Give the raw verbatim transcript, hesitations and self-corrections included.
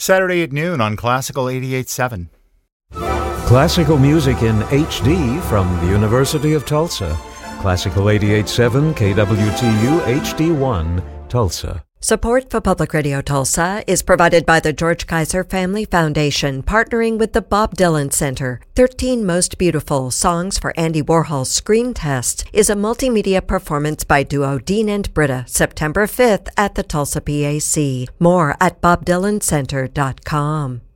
Saturday at noon on Classical eighty-eight point seven. Classical music in H D from the University of Tulsa. Classical eighty-eight point seven K W T U H D one, Tulsa. Support for Public Radio Tulsa is provided by the George Kaiser Family Foundation, partnering with the Bob Dylan Center. thirteen Most Beautiful Songs for Andy Warhol's Screen Test is a multimedia performance by duo Dean and Britta, September fifth at the Tulsa P A C. More at bob dylan center dot com.